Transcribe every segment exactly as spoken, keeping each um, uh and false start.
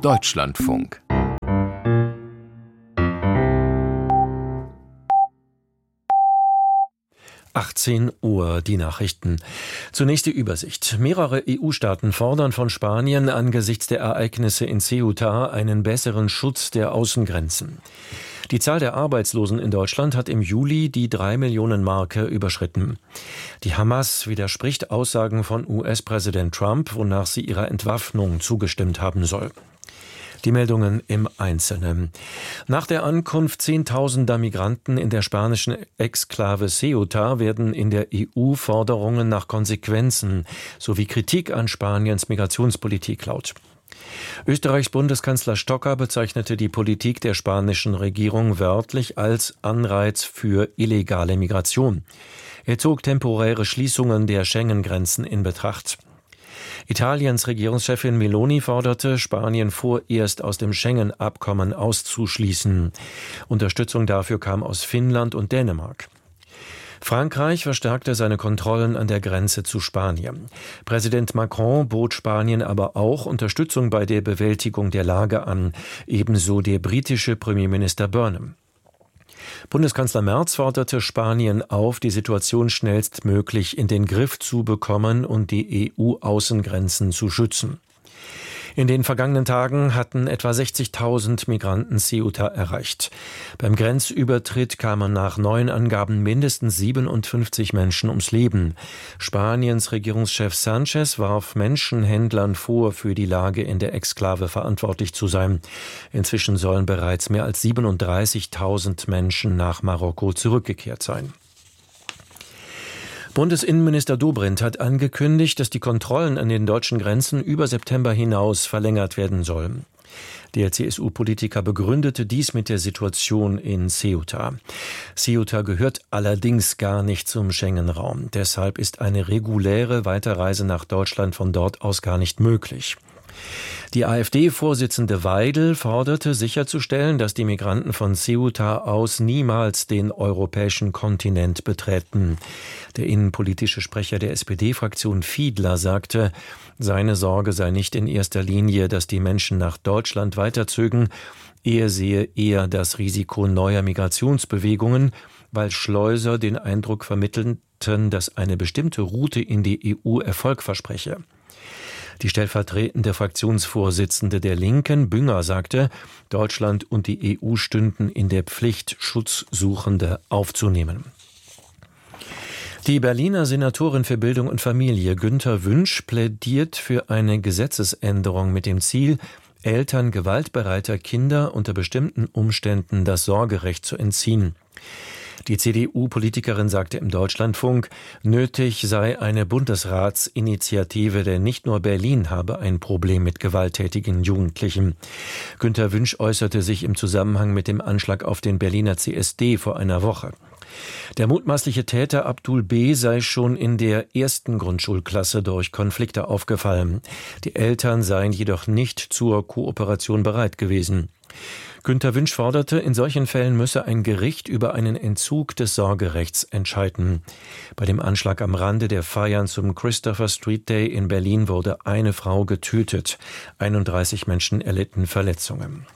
Deutschlandfunk. achtzehn Uhr, die Nachrichten. Zunächst die Übersicht. Mehrere E U-Staaten fordern von Spanien angesichts der Ereignisse in Ceuta einen besseren Schutz der Außengrenzen. Die Zahl der Arbeitslosen in Deutschland hat im Juli die drei Millionen Marke überschritten. Die Hamas widerspricht Aussagen von U S-Präsident Trump, wonach sie ihrer Entwaffnung zugestimmt haben soll. Die Meldungen im Einzelnen. Nach der Ankunft zehntausender Migranten in der spanischen Exklave Ceuta werden in der E U Forderungen nach Konsequenzen sowie Kritik an Spaniens Migrationspolitik laut. Österreichs Bundeskanzler Stocker bezeichnete die Politik der spanischen Regierung wörtlich als Anreiz für illegale Migration. Er zog temporäre Schließungen der Schengen-Grenzen in Betracht. Italiens Regierungschefin Meloni forderte, Spanien vorerst aus dem Schengen-Abkommen auszuschließen. Unterstützung dafür kam aus Finnland und Dänemark. Frankreich verstärkte seine Kontrollen an der Grenze zu Spanien. Präsident Macron bot Spanien aber auch Unterstützung bei der Bewältigung der Lage an, ebenso der britische Premierminister Burnham. Bundeskanzler Merz forderte Spanien auf, die Situation schnellstmöglich in den Griff zu bekommen und die E U-Außengrenzen zu schützen. In den vergangenen Tagen hatten etwa sechzigtausend Migranten Ceuta erreicht. Beim Grenzübertritt kamen nach neuen Angaben mindestens siebenundfünfzig Menschen ums Leben. Spaniens Regierungschef Sanchez warf Menschenhändlern vor, für die Lage in der Exklave verantwortlich zu sein. Inzwischen sollen bereits mehr als siebenunddreißigtausend Menschen nach Marokko zurückgekehrt sein. Bundesinnenminister Dobrindt hat angekündigt, dass die Kontrollen an den deutschen Grenzen über September hinaus verlängert werden sollen. Der C S U-Politiker begründete dies mit der Situation in Ceuta. Ceuta gehört allerdings gar nicht zum Schengen-Raum. Deshalb ist eine reguläre Weiterreise nach Deutschland von dort aus gar nicht möglich. Die AfD-Vorsitzende Weidel forderte sicherzustellen, dass die Migranten von Ceuta aus niemals den europäischen Kontinent betreten. Der innenpolitische Sprecher der S P D-Fraktion Fiedler sagte, seine Sorge sei nicht in erster Linie, dass die Menschen nach Deutschland weiterzögen. Er sehe eher das Risiko neuer Migrationsbewegungen, weil Schleuser den Eindruck vermittelten, dass eine bestimmte Route in die E U Erfolg verspreche. Die stellvertretende Fraktionsvorsitzende der Linken, Bünger, sagte, Deutschland und die E U stünden in der Pflicht, Schutzsuchende aufzunehmen. Die Berliner Senatorin für Bildung und Familie Günter Wünsch plädiert für eine Gesetzesänderung mit dem Ziel, Eltern gewaltbereiter Kinder unter bestimmten Umständen das Sorgerecht zu entziehen. Die C D U-Politikerin sagte im Deutschlandfunk, nötig sei eine Bundesratsinitiative, denn nicht nur Berlin habe ein Problem mit gewalttätigen Jugendlichen. Günter Wünsch äußerte sich im Zusammenhang mit dem Anschlag auf den Berliner C S D vor einer Woche. Der mutmaßliche Täter Abdul B. sei schon in der ersten Grundschulklasse durch Konflikte aufgefallen. Die Eltern seien jedoch nicht zur Kooperation bereit gewesen. Günter Wünsch forderte, in solchen Fällen müsse ein Gericht über einen Entzug des Sorgerechts entscheiden. Bei dem Anschlag am Rande der Feiern zum Christopher Street Day in Berlin wurde eine Frau getötet. einunddreißig Menschen erlitten Verletzungen.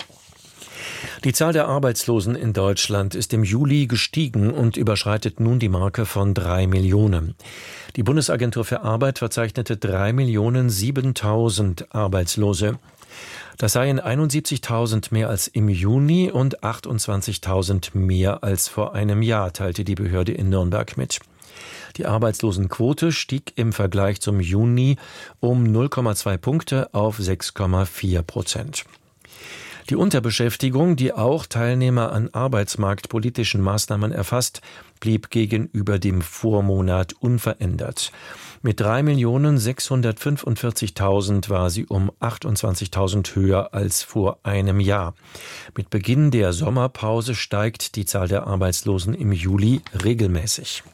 Die Zahl der Arbeitslosen in Deutschland ist im Juli gestiegen und überschreitet nun die Marke von drei Millionen. Die Bundesagentur für Arbeit verzeichnete drei Millionen siebentausend Arbeitslose. Das seien einundsiebzigtausend mehr als im Juni und achtundzwanzigtausend mehr als vor einem Jahr, teilte die Behörde in Nürnberg mit. Die Arbeitslosenquote stieg im Vergleich zum Juni um null Komma zwei Punkte auf sechs Komma vier Prozent. Die Unterbeschäftigung, die auch Teilnehmer an arbeitsmarktpolitischen Maßnahmen erfasst, blieb gegenüber dem Vormonat unverändert. Mit drei Millionen sechshundertfünfundvierzigtausend war sie um achtundzwanzigtausend höher als vor einem Jahr. Mit Beginn der Sommerpause steigt die Zahl der Arbeitslosen im Juli regelmäßig.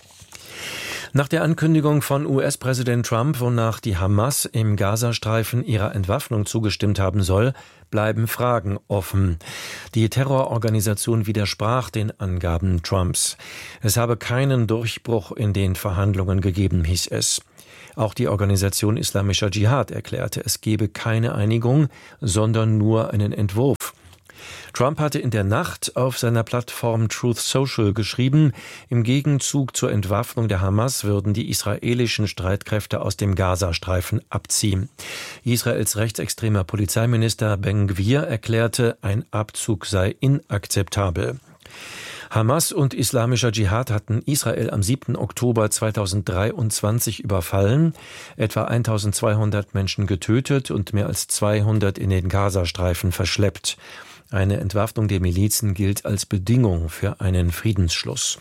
Nach der Ankündigung von U S-Präsident Trump, wonach die Hamas im Gazastreifen ihrer Entwaffnung zugestimmt haben soll, bleiben Fragen offen. Die Terrororganisation widersprach den Angaben Trumps. Es habe keinen Durchbruch in den Verhandlungen gegeben, hieß es. Auch die Organisation Islamischer Dschihad erklärte, es gebe keine Einigung, sondern nur einen Entwurf. Trump hatte in der Nacht auf seiner Plattform Truth Social geschrieben, im Gegenzug zur Entwaffnung der Hamas würden die israelischen Streitkräfte aus dem Gazastreifen abziehen. Israels rechtsextremer Polizeiminister Ben Gvir erklärte, ein Abzug sei inakzeptabel. Hamas und Islamischer Dschihad hatten Israel am siebten Oktober zweitausenddreiundzwanzig überfallen, etwa eintausendzweihundert Menschen getötet und mehr als zweihundert in den Gazastreifen verschleppt. Eine Entwaffnung der Milizen gilt als Bedingung für einen Friedensschluss.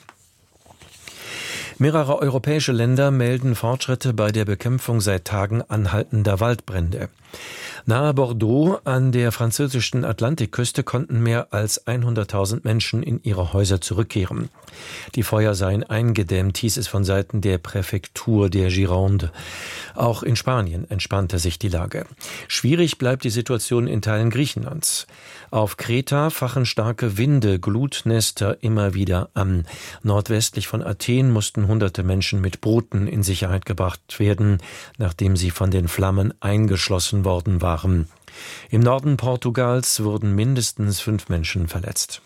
Mehrere europäische Länder melden Fortschritte bei der Bekämpfung seit Tagen anhaltender Waldbrände. Nahe Bordeaux an der französischen Atlantikküste konnten mehr als hunderttausend Menschen in ihre Häuser zurückkehren. Die Feuer seien eingedämmt, hieß es von Seiten der Präfektur der Gironde. Auch in Spanien entspannte sich die Lage. Schwierig bleibt die Situation in Teilen Griechenlands. Auf Kreta fachen starke Winde Glutnester immer wieder an. Nordwestlich von Athen mussten hunderte Menschen mit Booten in Sicherheit gebracht werden, nachdem sie von den Flammen eingeschlossen worden waren. Im Norden Portugals wurden mindestens fünf Menschen verletzt.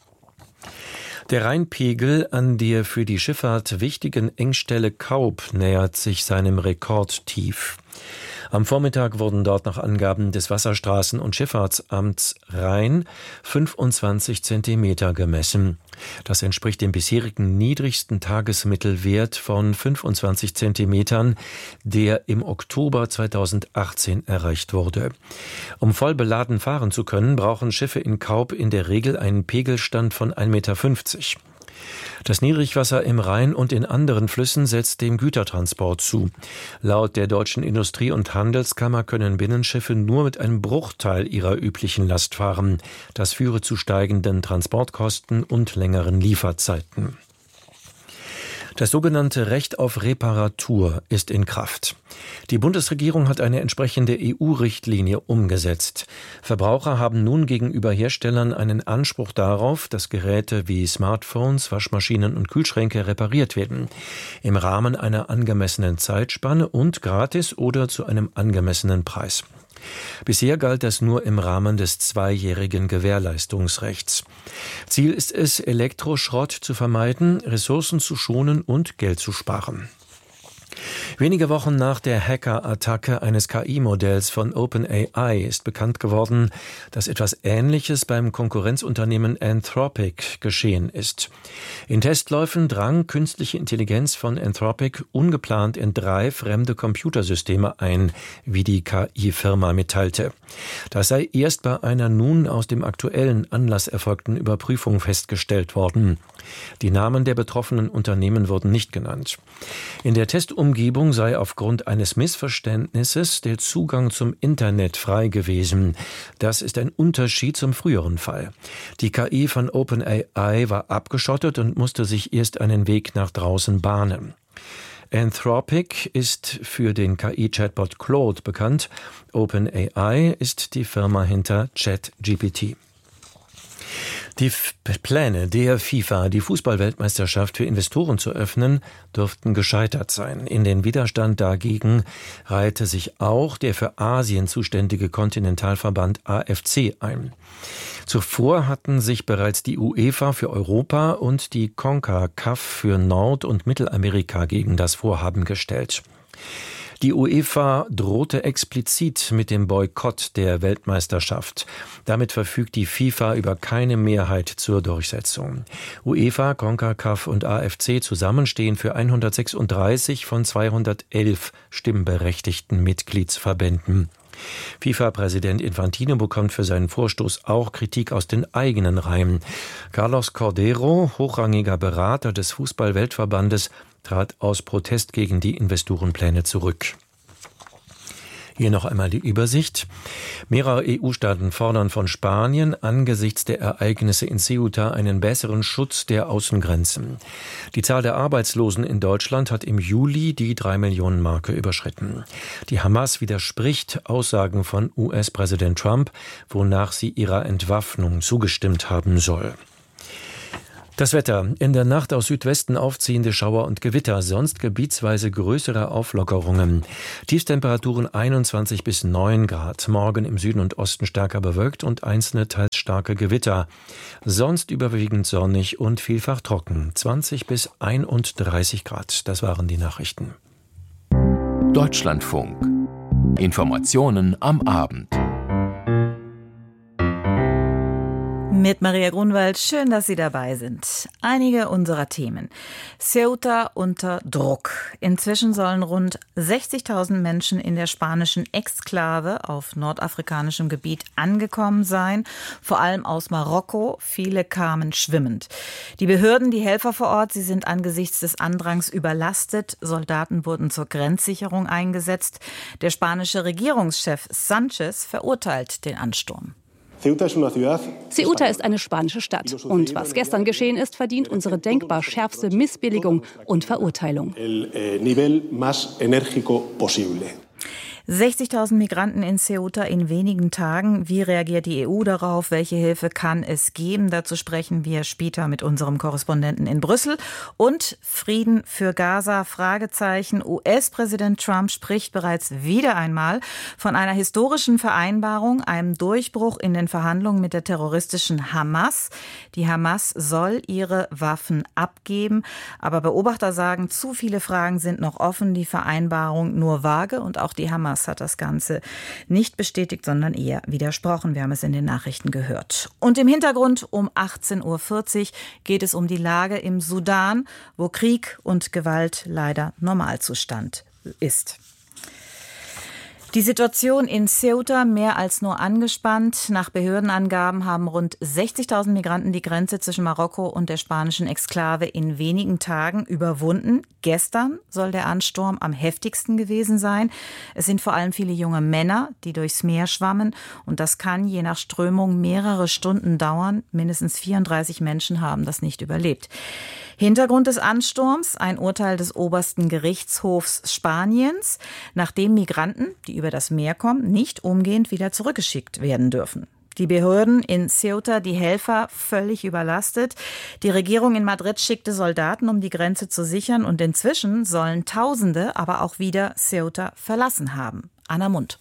Der Rheinpegel an der für die Schifffahrt wichtigen Engstelle Kaub nähert sich seinem Rekordtief. Am Vormittag wurden dort nach Angaben des Wasserstraßen- und Schifffahrtsamts Rhein fünfundzwanzig Zentimeter gemessen. Das entspricht dem bisherigen niedrigsten Tagesmittelwert von fünfundzwanzig Zentimetern, der im Oktober zweitausendachtzehn erreicht wurde. Um voll beladen fahren zu können, brauchen Schiffe in Kaub in der Regel einen Pegelstand von ein Meter fünfzig. Das Niedrigwasser im Rhein und in anderen Flüssen setzt dem Gütertransport zu. Laut der Deutschen Industrie- und Handelskammer können Binnenschiffe nur mit einem Bruchteil ihrer üblichen Last fahren. Das führe zu steigenden Transportkosten und längeren Lieferzeiten. Das sogenannte Recht auf Reparatur ist in Kraft. Die Bundesregierung hat eine entsprechende E U-Richtlinie umgesetzt. Verbraucher haben nun gegenüber Herstellern einen Anspruch darauf, dass Geräte wie Smartphones, Waschmaschinen und Kühlschränke repariert werden. Im Rahmen einer angemessenen Zeitspanne und gratis oder zu einem angemessenen Preis. Bisher galt das nur im Rahmen des zweijährigen Gewährleistungsrechts. Ziel ist es, Elektroschrott zu vermeiden, Ressourcen zu schonen und Geld zu sparen. Wenige Wochen nach der Hacker-Attacke eines K I-Modells von OpenAI ist bekannt geworden, dass etwas Ähnliches beim Konkurrenzunternehmen Anthropic geschehen ist. In Testläufen drang künstliche Intelligenz von Anthropic ungeplant in drei fremde Computersysteme ein, wie die K I-Firma mitteilte. Das sei erst bei einer nun aus dem aktuellen Anlass erfolgten Überprüfung festgestellt worden. Die Namen der betroffenen Unternehmen wurden nicht genannt. In der Testumgebung sei aufgrund eines Missverständnisses der Zugang zum Internet frei gewesen. Das ist ein Unterschied zum früheren Fall. Die K I von OpenAI war abgeschottet und musste sich erst einen Weg nach draußen bahnen. Anthropic ist für den K I-Chatbot Claude bekannt. OpenAI ist die Firma hinter ChatGPT. Die F- Pläne der FIFA, die Fußball-Weltmeisterschaft für Investoren zu öffnen, dürften gescheitert sein. In den Widerstand dagegen reihte sich auch der für Asien zuständige Kontinentalverband A F C ein. Zuvor hatten sich bereits die UEFA für Europa und die CONCACAF für Nord- und Mittelamerika gegen das Vorhaben gestellt. Die UEFA drohte explizit mit dem Boykott der Weltmeisterschaft. Damit verfügt die FIFA über keine Mehrheit zur Durchsetzung. UEFA, CONCACAF und A F C zusammen stehen für hundertsechsunddreißig von zweihundertelf stimmberechtigten Mitgliedsverbänden. FIFA-Präsident Infantino bekommt für seinen Vorstoß auch Kritik aus den eigenen Reihen. Carlos Cordero, hochrangiger Berater des Fußball-Weltverbandes, trat aus Protest gegen die Investorenpläne zurück. Hier noch einmal die Übersicht. Mehrere E U-Staaten fordern von Spanien angesichts der Ereignisse in Ceuta einen besseren Schutz der Außengrenzen. Die Zahl der Arbeitslosen in Deutschland hat im Juli die drei Millionen Marke überschritten. Die Hamas widerspricht Aussagen von U S-Präsident Trump, wonach sie ihrer Entwaffnung zugestimmt haben soll. Das Wetter. In der Nacht aus Südwesten aufziehende Schauer und Gewitter, sonst gebietsweise größere Auflockerungen. Tiefstemperaturen einundzwanzig bis neun Grad. Morgen im Süden und Osten stärker bewölkt und einzelne teils starke Gewitter. Sonst überwiegend sonnig und vielfach trocken. zwanzig bis einunddreißig Grad. Das waren die Nachrichten. Deutschlandfunk. Informationen am Abend. Mit Maria Grunwald, schön, dass Sie dabei sind. Einige unserer Themen. Ceuta unter Druck. Inzwischen sollen rund sechzigtausend Menschen in der spanischen Exklave auf nordafrikanischem Gebiet angekommen sein, vor allem aus Marokko. Viele kamen schwimmend. Die Behörden, die Helfer vor Ort, sie sind angesichts des Andrangs überlastet. Soldaten wurden zur Grenzsicherung eingesetzt. Der spanische Regierungschef Sánchez verurteilt den Ansturm. Ceuta ist eine spanische Stadt. Und was gestern geschehen ist, verdient unsere denkbar schärfste Missbilligung und Verurteilung. sechzigtausend Migranten in Ceuta in wenigen Tagen. Wie reagiert die E U darauf? Welche Hilfe kann es geben? Dazu sprechen wir später mit unserem Korrespondenten in Brüssel. Und Frieden für Gaza? Fragezeichen. U S-Präsident Trump spricht bereits wieder einmal von einer historischen Vereinbarung, einem Durchbruch in den Verhandlungen mit der terroristischen Hamas. Die Hamas soll ihre Waffen abgeben. Aber Beobachter sagen, zu viele Fragen sind noch offen. Die Vereinbarung nur vage und auch die Hamas hat das Ganze nicht bestätigt, sondern eher widersprochen. Wir haben es in den Nachrichten gehört. Und im Hintergrund um achtzehn Uhr vierzig geht es um die Lage im Sudan, wo Krieg und Gewalt leider Normalzustand ist. Die Situation in Ceuta mehr als nur angespannt. Nach Behördenangaben haben rund sechzigtausend Migranten die Grenze zwischen Marokko und der spanischen Exklave in wenigen Tagen überwunden. Gestern soll der Ansturm am heftigsten gewesen sein. Es sind vor allem viele junge Männer, die durchs Meer schwammen. Und das kann je nach Strömung mehrere Stunden dauern. Mindestens vierunddreißig Menschen haben das nicht überlebt. Hintergrund des Ansturms, ein Urteil des obersten Gerichtshofs Spaniens, nachdem Migranten, die über das Meer kommen, nicht umgehend wieder zurückgeschickt werden dürfen. Die Behörden in Ceuta, die Helfer, völlig überlastet. Die Regierung in Madrid schickte Soldaten, um die Grenze zu sichern. Und inzwischen sollen Tausende aber auch wieder Ceuta verlassen haben. Anna Mund.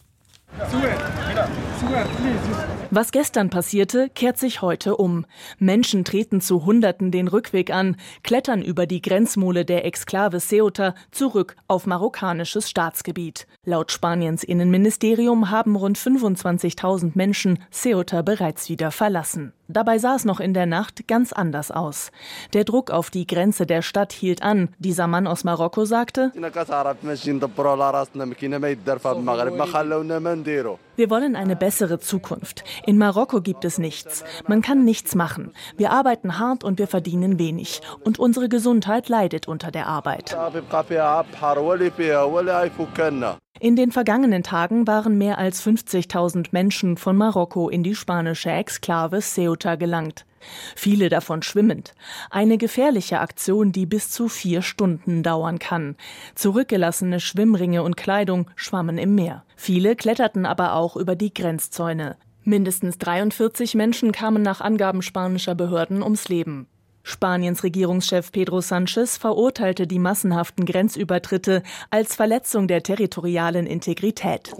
Was gestern passierte, kehrt sich heute um. Menschen treten zu Hunderten den Rückweg an, klettern über die Grenzmole der Exklave Ceuta zurück auf marokkanisches Staatsgebiet. Laut Spaniens Innenministerium haben rund fünfundzwanzigtausend Menschen Ceuta bereits wieder verlassen. Dabei sah es noch in der Nacht ganz anders aus. Der Druck auf die Grenze der Stadt hielt an. Dieser Mann aus Marokko sagte: Wir wollen eine bessere Zukunft. In Marokko gibt es nichts. Man kann nichts machen. Wir arbeiten hart und wir verdienen wenig. Und unsere Gesundheit leidet unter der Arbeit. In den vergangenen Tagen waren mehr als fünfzigtausend Menschen von Marokko in die spanische Exklave Ceuta gelangt. Viele davon schwimmend. Eine gefährliche Aktion, die bis zu vier Stunden dauern kann. Zurückgelassene Schwimmringe und Kleidung schwammen im Meer. Viele kletterten aber auch über die Grenzzäune. Mindestens dreiundvierzig Menschen kamen nach Angaben spanischer Behörden ums Leben. Spaniens Regierungschef Pedro Sánchez verurteilte die massenhaften Grenzübertritte als Verletzung der territorialen Integrität.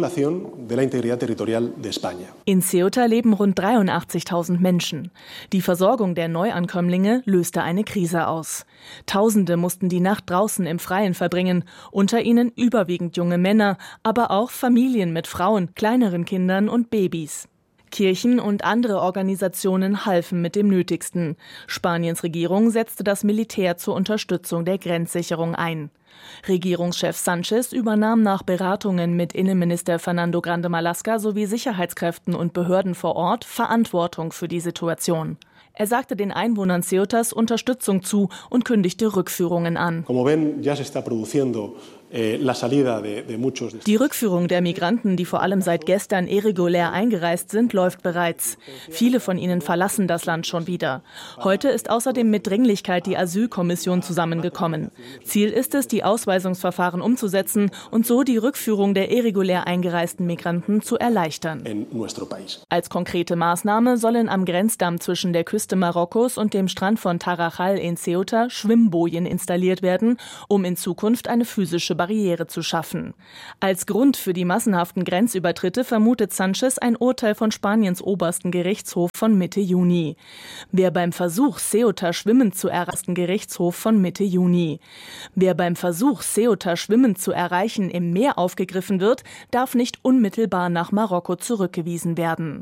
In Ceuta leben rund dreiundachtzigtausend Menschen. Die Versorgung der Neuankömmlinge löste eine Krise aus. Tausende mussten die Nacht draußen im Freien verbringen, unter ihnen überwiegend junge Männer, aber auch Familien mit Frauen, kleineren Kindern und Babys. Kirchen und andere Organisationen halfen mit dem Nötigsten. Spaniens Regierung setzte das Militär zur Unterstützung der Grenzsicherung ein. Regierungschef Sánchez übernahm nach Beratungen mit Innenminister Fernando Grande Marlaska sowie Sicherheitskräften und Behörden vor Ort Verantwortung für die Situation. Er sagte den Einwohnern Ceutas Unterstützung zu und kündigte Rückführungen an. Die Rückführung der Migranten, die vor allem seit gestern irregulär eingereist sind, läuft bereits. Viele von ihnen verlassen das Land schon wieder. Heute ist außerdem mit Dringlichkeit die Asylkommission zusammengekommen. Ziel ist es, die Ausweisungsverfahren umzusetzen und so die Rückführung der irregulär eingereisten Migranten zu erleichtern. Als konkrete Maßnahme sollen am Grenzdamm zwischen der Küste Marokkos und dem Strand von Tarajal in Ceuta Schwimmbojen installiert werden, um in Zukunft eine physische Barriere zu schaffen. Als Grund für die massenhaften Grenzübertritte vermutet Sanchez ein Urteil von Spaniens obersten Gerichtshof von Mitte Juni. Wer beim Versuch, Ceuta schwimmend zu erreichen, Gerichtshof von Mitte Juni. Wer beim Versuch, Ceuta schwimmend zu erreichen, im Meer aufgegriffen wird, darf nicht unmittelbar nach Marokko zurückgewiesen werden.